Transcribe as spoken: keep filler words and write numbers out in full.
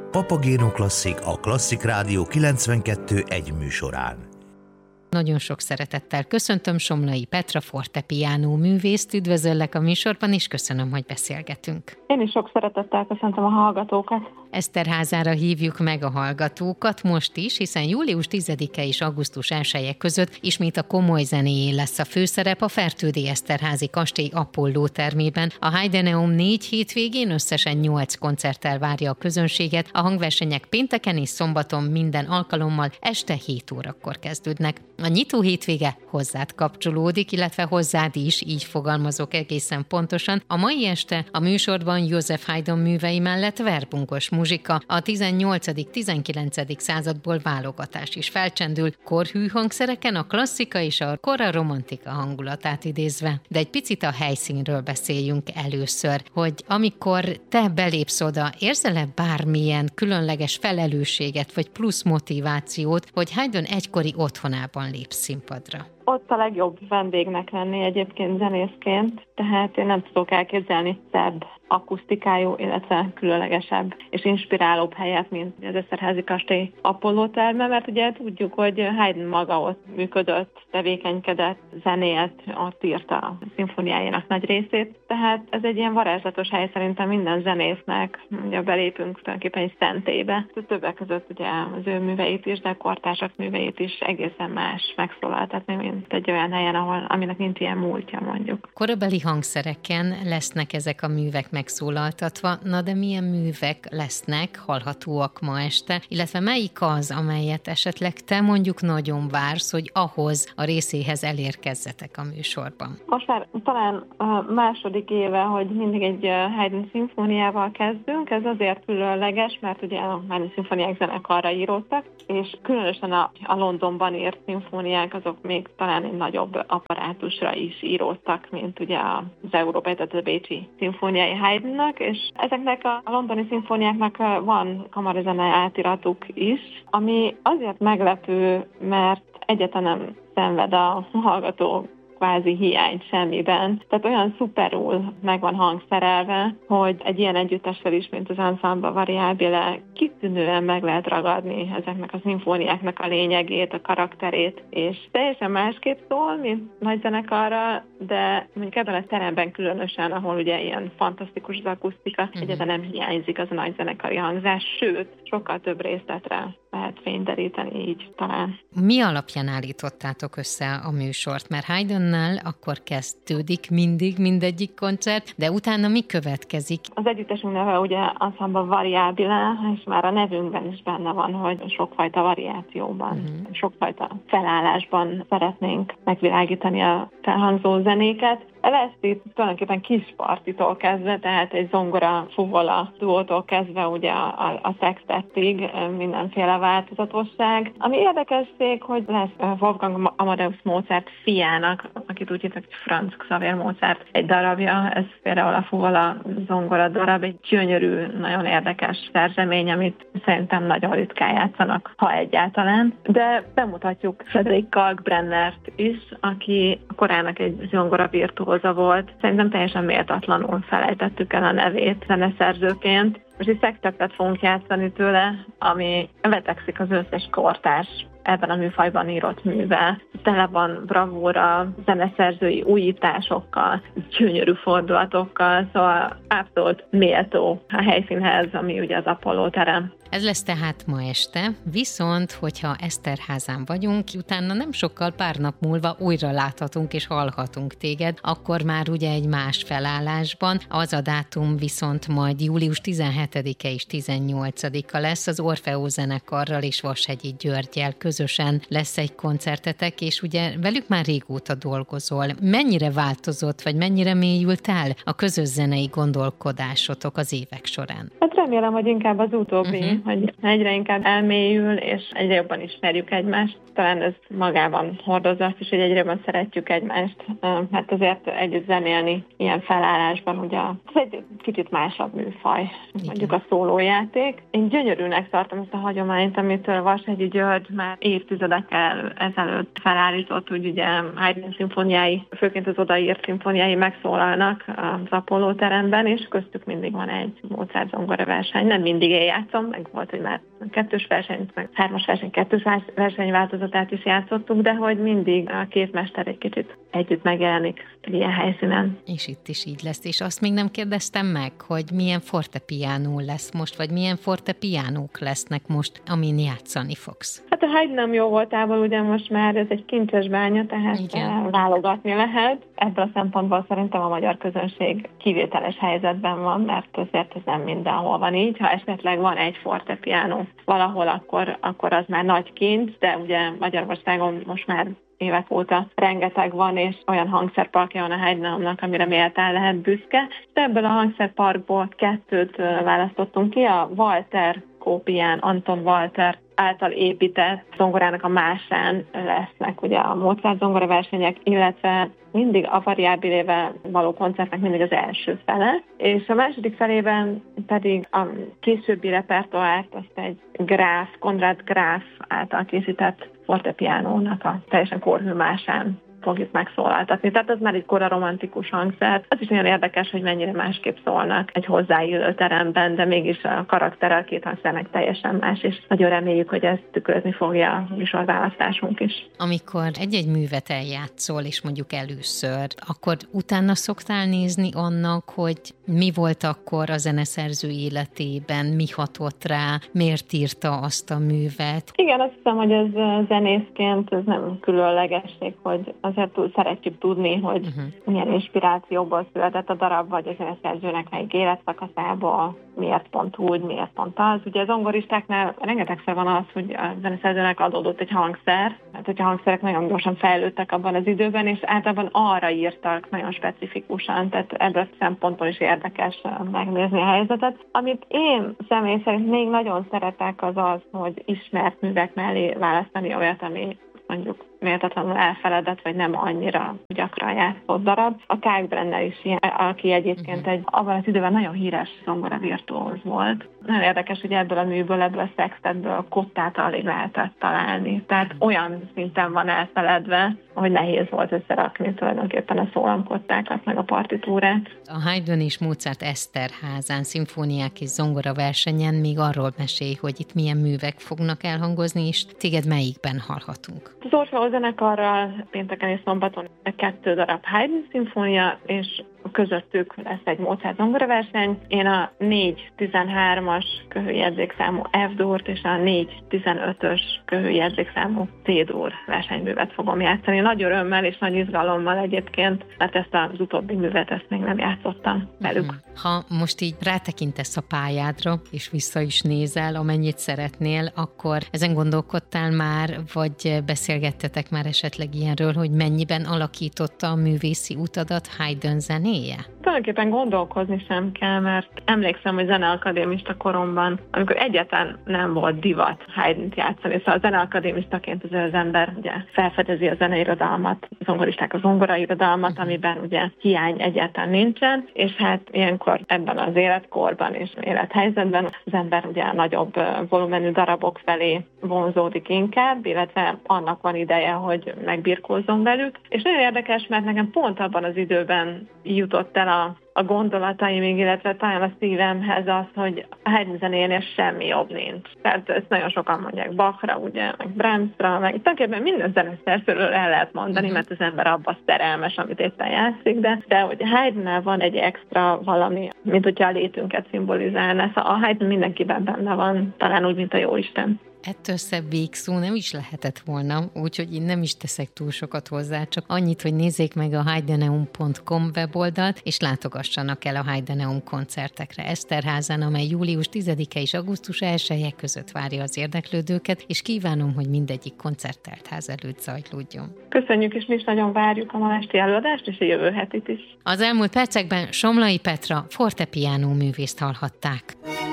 Papagéno Klasszik a Klasszik Rádió kilencvenkettő egy műsorán. Nagyon sok szeretettel köszöntöm Somlai Petra fortepiano művészt, üdvözöllek a műsorban, és köszönöm, hogy beszélgetünk. Én is sok szeretettel köszöntöm a hallgatókat. Eszterházára hívjuk meg a hallgatókat most is, hiszen július tizedike és augusztus elseje között ismét a komoly zenéjén lesz a főszerep a Fertődi Eszterházi kastély Apollo termében. A Heideneum négy hétvégén összesen nyolc koncerttel várja a közönséget, a hangversenyek pénteken és szombaton minden alkalommal este hét órakor kezdődnek. A nyitó hétvége hozzád kapcsolódik, illetve hozzád is, így fogalmazok egészen pontosan. A mai este a műsorban József Haydn művei mellett verbungos muzsika, a tizennyolcadik-tizenkilencedik századból válogatás is felcsendül, korhű hangszereken a klasszika és a kora romantika hangulatát idézve. De egy picit a helyszínről beszéljünk először, hogy amikor te belépsz oda, érzel-e bármilyen különleges felelősséget vagy plusz motivációt, hogy Haydn egykori otthonában lépsz színpadra? Ott a legjobb vendégnek lenni egyébként zenészként, tehát én nem tudok elképzelni szebb akusztikájú, illetve különlegesebb és inspirálóbb helyet, mint az Eszterházi kastély Apollo terme, mert ugye tudjuk, hogy Haydn maga ott működött, tevékenykedett, zenélt, ott írta a szimfóniájának nagy részét, tehát ez egy ilyen varázslatos hely szerintem minden zenésznek, ugye belépünk tulajdonképpen egy szentélybe. Többek között ugye az ő műveit is, de a kortársak műveit is egészen más megszólaltatni, mint egy olyan helyen, ahol, aminek nincs ilyen múltja mondjuk. Korabeli hangszereken lesznek ezek a művek megszólaltatva, na de milyen művek lesznek hallhatóak ma este, illetve melyik az, amelyet esetleg te mondjuk nagyon vársz, hogy ahhoz a részéhez elérkezzetek a műsorban? Most már talán a második éve, hogy mindig egy Haydn szimfóniával kezdünk, ez azért különleges, mert ugye a Haydn szimfóniák zenekarra íródtak, és különösen a, a Londonban írt szimfóniák azok még talán egy nagyobb apparátusra is íródtak, mint ugye az európai, tehát a bécsi szimfóniai Haydnnak, és ezeknek a londoni szimfóniáknak van kamarazene átiratuk is, ami azért meglepő, mert egyáltalán nem szenved a hallgató kvázi hiány semmiben. Tehát olyan szuperul meg van hangszerelve, hogy egy ilyen együttessel is, mint az Ensemble Variabile, kitűnően meg lehet ragadni ezeknek a szimfóniáknak a lényegét, a karakterét, és teljesen másképp szól, mint nagy zenekarra, de mondjuk ebben a teremben különösen, ahol ugye ilyen fantasztikus az akusztika, uh-huh. egyáltalán nem hiányzik az a nagy zenekari hangzás, sőt, sokkal több részletre lehet fényderíteni így talán. Mi alapján állítottátok össze a műsort? Mert Haydnnál akkor kezdődik mindig mindegyik koncert, de utána mi következik? Az együttesünk neve ugye Ensemble Variabile, és már a nevünkben is benne van, hogy sokfajta variációban, uh-huh. sokfajta felállásban szeretnénk megvilágítani a felhangzó zenéket. Lesz itt tulajdonképpen kispartitól kezdve, tehát egy zongora fuvola duótól kezdve ugye a, a, a sextettig mindenféle változatosság. Ami érdekesség, hogy lesz Wolfgang Amadeus Mozart fiának, akit úgy hívnak, hogy Franz Xaver Mozart egy darabja, ez például a fuvola zongora darab, egy gyönyörű, nagyon érdekes szerzemény, amit szerintem nagyon ritkán játszanak, ha egyáltalán. De bemutatjuk Frederick Kalkbrennert is, aki korának egy zongora virtuóz volt. Szerintem teljesen méltatlanul felejtettük el a nevét zeneszerzőként. Most egy szextettet fogunk játszani tőle, ami vetekszik az összes kortárs ebben a műfajban írott művel. Tele van bravúra, zeneszerzői újításokkal, gyönyörű fordulatokkal, szóval abszolút méltó a helyszínhez, ami ugye az Apollo terem. Ez lesz tehát ma este, viszont, hogyha Eszterházán vagyunk, utána nem sokkal pár nap múlva újra láthatunk és hallhatunk téged, akkor már ugye egy más felállásban. Az a dátum viszont majd július tizenhetedike és tizennyolcadika lesz, az Orfeó zenekarral és Vashegyi Györggyel közösen lesz egy koncertetek, és ugye velük már régóta dolgozol. Mennyire változott, vagy mennyire mélyült el a közös zenei gondolkodásotok az évek során? Hát remélem, hogy inkább az utóbbi, uh-huh. hogy egyre inkább elmélyül, és egyre jobban ismerjük egymást. Talán ez magában hordozza azt is, hogy egyre jobban szeretjük egymást. Hát azért együtt zenélni ilyen felállásban, ugye ez egy kicsit másabb műfaj, igen. mondjuk a szólójáték. Én gyönyörűnek tartom ezt a hagyományt, amit Vashegyi György már évtizedekkel ezelőtt felállított, hogy ugye Haydn szimfóniái, főként az odaírt szimfóniái megszólalnak az Apollo teremben, és köztük mindig van egy Mozart zongora verseny. Nem mindig én játszom, meg volt, hogy már kettős versenyt, meg hármas verseny, kettős verseny változatát is játszottuk, de hogy mindig a két mester egy kicsit együtt megjelenik egy ilyen helyszínen. És itt is így lesz. És azt még nem kérdeztem meg, hogy milyen fortepiánó lesz most, vagy milyen fortepiánók lesznek most, amin játszani fogsz. Hát a Haydnem jó voltából ugye most már ez egy kincses bánya, tehát igen, válogatni lehet. Ebből a szempontból szerintem a magyar közönség kivételes helyzetben van, mert azért ez nem mindenhol van így. Ha esetleg van egy fortepiánó valahol, akkor, akkor az már nagy kincs, de ugye Magyarországon most már évek óta rengeteg van, és olyan hangszerparkja van a Haydnemnak, amire méltán lehet büszke. De ebből a hangszerparkból kettőt választottunk ki, a Walter kópián, Anton Walter által épített zongorának a másán lesznek ugye a Mozart zongora versenyek, illetve mindig a variábilével való koncertnek mindig az első fele, és a második felében pedig a későbbi repertoárt azt egy Gráf, Konrad Gráf által készített fortepiánónak a teljesen korhű másán fogjuk megszólaltatni. Tehát az már egy kora romantikus hangszer. Az is nagyon érdekes, hogy mennyire másképp szólnak egy hozzáillő teremben, de mégis a karaktere a két hangszernek teljesen más, és nagyon reméljük, hogy ezt tükrözni fogja a műsorválasztásunk is. Amikor egy-egy művet eljátszol, és mondjuk először, akkor utána szoktál nézni annak, hogy mi volt akkor a zeneszerző életében, mi hatott rá, miért írta azt a művet? Igen, azt hiszem, hogy ez zenészként ez nem különlegesség, hogy azért túl szeretjük tudni, hogy uh-huh. milyen inspirációból született a darab, vagy a zeneszerzőnek melyik életszakaszából, miért pont úgy, miért pont az. Ugye az zongoristáknál rengetegszer van az, hogy a zeneszerzőnek adódott egy hangszer, mert hogy a hangszerek nagyon gyorsan fejlődtek abban az időben, és általában arra írtak nagyon specifikusan, tehát ebből a szempontból is érdekes megnézni a helyzetet. Amit én személy szerint még nagyon szeretek, az az, hogy ismert művek mellé választani olyat, ami mondjuk méltatlanul elfeledett, vagy nem annyira gyakran játszott darab. A Kalkbrenner is ilyen, aki egyébként egy abban az időben nagyon híres zongora virtuóz volt. Nagyon érdekes, hogy ebből a műből, ebből a szextetből kottát alig lehetett találni. Tehát olyan szinten van elfeledve, hogy nehéz volt összerakni tulajdonképpen a szólamkottákat, meg a partitúrát. A Haydn és Mozart Eszterházán szimfóniák és zongora versenyen még arról mesélj, hogy itt milyen művek fognak elhangozni, és téged melyikben hallhatunk? Az Orfeó zenekarral pénteken és szombaton kettő darab Haydn szimfónia, és közöttük lesz egy Mozart zongoraverseny. Én a négy tizenhármas köhőjegyzékszámú F-dúrt és a négy tizenötös köhőjegyzékszámú C-dur versenyművet fogom játszani. Nagy örömmel és nagy izgalommal egyébként, mert ezt az utóbbi művet ezt még nem játszottam velük. Ha most így rátekintesz a pályádra, és vissza is nézel, amennyit szeretnél, akkor ezen gondolkodtál már, vagy beszélgettetek már esetleg ilyenről, hogy mennyiben alakította a művészi utadat Haydn zenéje? Tulajdonképpen gondolkozni sem kell, mert emlékszem, hogy zeneakadémista koromban, amikor egyáltalán nem volt divat Haydnt játszani, szóval a zeneakadémistaként az, az ember ugye felfedezi a zeneirodalmat, a zongoristák a zongorairodalmat, amiben ugye hiány egyáltalán nincsen, és hát ilyenkor ebben az életkorban és élethelyzetben az ember ugye a nagyobb volumenű darabok felé vonzódik inkább, illetve annak van ideje, hogy megbirkózzon velük. És nagyon érdekes, mert nekem pont abban az időben jutott el a, a gondolataim, illetve talán a szívemhez az, hogy a Haydn zenénél semmi jobb nincs. Tehát ezt nagyon sokan mondják Bachra, ugye, meg Brahmsra, meg tulajdonképpen minden zeneszerzőről el lehet mondani, uh-huh. mert az ember abba szerelmes, amit éppen játszik, de, de hogy Haydnnál van egy extra valami, mint hogyha a létünket szimbolizálna. Szóval a Haydn mindenkiben benne van, talán úgy, mint a Jóisten. Ettől szebb végszó nem is lehetett volna, úgyhogy én nem is teszek túl sokat hozzá, csak annyit, hogy nézzék meg a haydneum pont com weboldalt, és látogassanak el a Haydneum koncertekre Eszterházán, amely július tizedike és augusztus elseje között várja az érdeklődőket, és kívánom, hogy mindegyik koncertteltház előtt zajlódjon. Köszönjük, és mi is nagyon várjuk a ma esti előadást, és a jövő hetit is. Az elmúlt percekben Somlai Petra fortepiánó művészt hallhatták.